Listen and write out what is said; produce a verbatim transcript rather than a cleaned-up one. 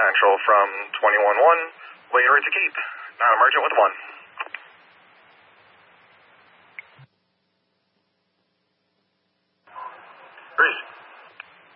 Central from twenty-one one, wait to keep, non-emergent with one.